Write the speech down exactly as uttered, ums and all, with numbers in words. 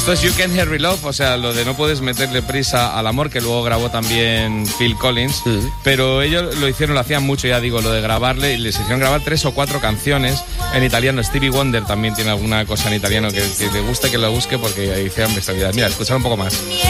Esto es You Can't Hurry Love, o sea, lo de no puedes meterle prisa al amor, que luego grabó también Phil Collins, uh-huh. pero ellos lo hicieron, lo hacían mucho, ya digo, lo de grabarle, y les hicieron grabar tres o cuatro canciones en italiano. Stevie Wonder también tiene alguna cosa en italiano que, que te guste, que lo busque, porque hicieron bestialidades. Mira, escuchar un poco más.